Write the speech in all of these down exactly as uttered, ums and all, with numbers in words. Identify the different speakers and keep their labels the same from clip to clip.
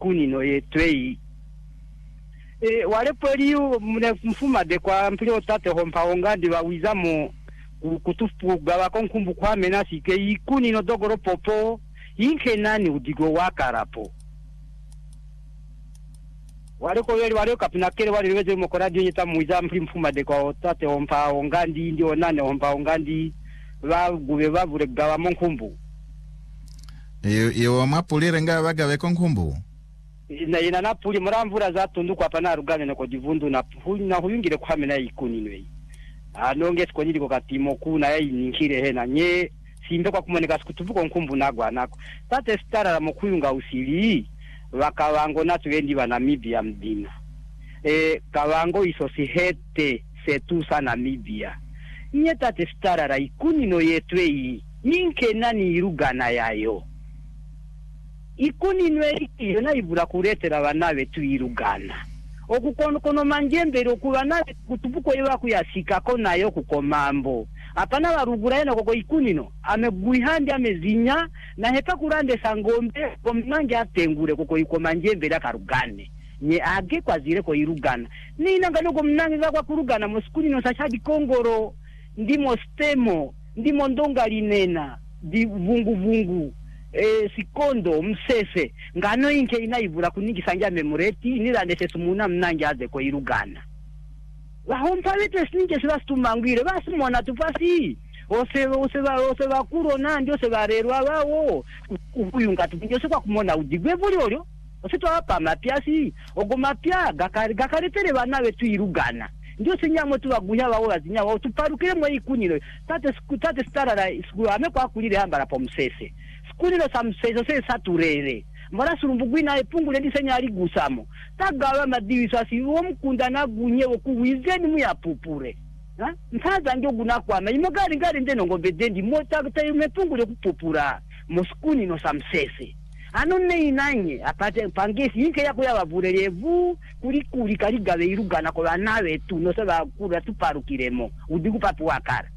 Speaker 1: ikunino yetwei e wale poliu mfuma de kwa mpilo tate hompa ongandi bawiza mu kutufuga bakonkumbu kwa menasi ke ikunino dogoro popo inke nani udigo wakarapo wale ko yeli wale kapina kele wale weze mukora dio nyita muiza mpli mfuma de kwa tate hompa ongandi ndio nane hompa ongandi ba gube babure gawa monkumbu
Speaker 2: iyo iyo mapulire nga bagabe konkumbu
Speaker 1: na ina na puli muramvura zatunduka pana rugane no kodivundu na na huyungire kwa mena ikunino yi anonge sikonyiri ko katimo kuna yayi ninkire hena nye simbe kwa kumoneka sikutuvuko nkumbu nagwa nako tate stara la mukuyunga usili wakawango natu wendi wa Namibia mdina e kawango isosi hete setusa Namibia nye tate stara la ikunino yetwei ninke nani irugana yayo ikunino iyo na ibura kuretera banabe tuirugana okukono kono manjembero kubana kutubuko yewa kuyasika ko nayo kukomambo apana barugura yeno koko ikunino ameguihandi amezinya na heta kurande sangombe komnange atengure koko ikomanjembero akarugane nye age kwazire ko irugana nina ngano komnange kwa kurugana muskunino sashadi kongoro ndimo stemo ndimo ndonga linena di vungu vungu e sikondo msese ngano inke inaibura kuningi sanja memoreti nirandese sumuna mnange aze ko irugana wahompa wete sinike sibastumangwire basimona tupasi ose ose ba ose bakuro nandi ose barerwa bawo ukuyunga tupinje kwa kumona udigwe bulyo ose twapa mapiasi ogomapya gakari gakaretere bana betu irugana ndio sinyamo tubagunya bawo bazinya bawo tuparukire mwe ikuniro tate tate starara isku ame kwa kulire hambara po msese kunino samsezo se saturere mara surumbugwina epungule disenya ari gusamo tagawa madiwiso asi wo mkunda na gunye okuwize ni muyapupure ha ntaza ndio guna kwa ma imogari ngari ndeno ngombe dendi mota kutayume pungule kupupura muskuni no samsese anone inanye apate pangesi inke yako yabavurerevu kuri kuri karigabe irugana ko banabe tu no se bakura tuparukiremo udigu papu wakara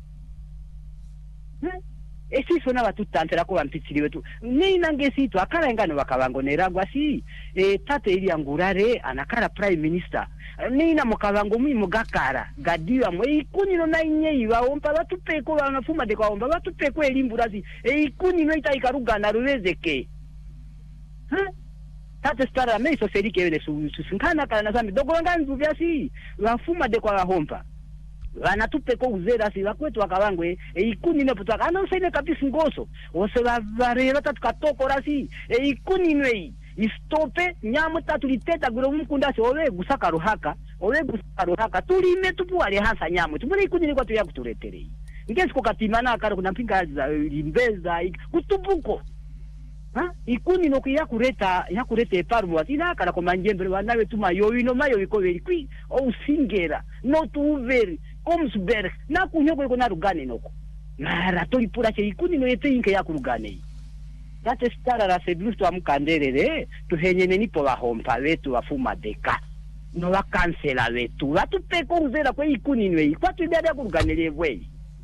Speaker 1: esi sona batutantera ko bampitsiriwe tu ni nangesi tu akara ngano bakabangonera gwasi e tate ili angurare anakara prime minister ni na mukabango mu mugakara gadiwa mwe ikunino na inye iba ompa batupeko banafuma de kwa omba batupeko elimburazi e ikunino itayikarugana ruwezeke ha tate stara meiso serike ele susinkana kana na sambi dogonga nzuvyasi bafuma de kwa hompa wana tupeko uzera si bakwetu wakabangwe e ikuni ne putaka ana usene kabisa ngoso ose bavarera tatukatoko rasi e ikuni nwei istope nyamu tatuliteta guro mukunda se owe gusaka ruhaka owe gusaka ruhaka tulime tupuale hasa nyamu tubone ikuni ni kwa tu ya kuturetere ngesi ko katimana akara kuna mpinga za limbeza kutubuko ha ikuni no kuya kureta ya kureta eparu atina akara ko manjembe banawe tuma yo ino mayo iko veri kwi o singera no tu veri Komsberg na kunyoko iko na rugane noko mara toli pura che ikuni no yete inke ya kurugane date stara la sedlusto amkanderere tuhenyene nipo ba hompa wetu wafuma deka no wa cancela wetu watu peko uzera kwa ikuni nwe kwa tu dada kurugane lewe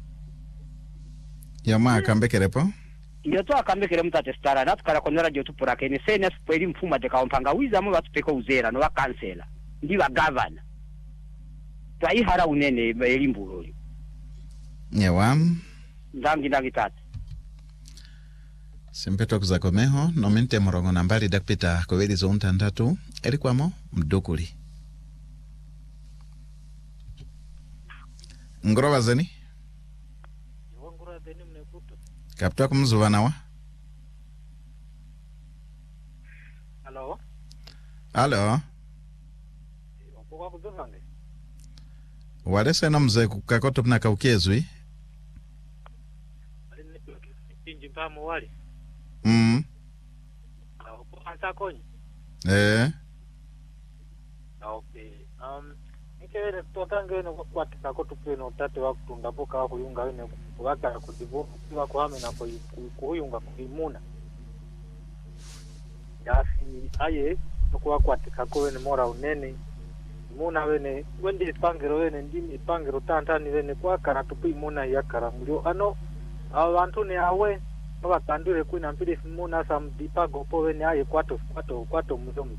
Speaker 2: yama akambekerepo
Speaker 1: iyo to akambekere mutate stara na tukara konera jo tupura kene sene speli mfuma deka ompanga wiza mu watu peko uzera no wa cancela ndi wa governor tai hara unene elimburori
Speaker 2: nyewa
Speaker 1: ndangi ndangi tatu
Speaker 2: simpeto kuzakomeho no mente morongo nambali dakpita koweli zo untandatu elikwamo mdukuli ngoroba zeni
Speaker 3: ngoroba zeni mnekuto
Speaker 2: kapta kumzuwana wa
Speaker 3: halo
Speaker 2: halo
Speaker 3: kwa kuzvange
Speaker 2: wale sena mzee kukakoto mna kaukezwi
Speaker 3: inji mpamo wali
Speaker 2: mm
Speaker 3: kwa ansa konyi
Speaker 2: eh
Speaker 3: okay um ikere totangene kwa kakoto peno tate wa kutunda boka kuyunga wene waka kudivu kwa kuhame na kuyunga kuimuna yasi aye kwa kwa kako wene mora unene muna wene wende pangero wene ndimi pangero tantani wene kwa kara tupi muna yakara mulio ano abantu ne awe bakandure kwina mpire muna sam dipago po wene aye kwato kwato kwato muzo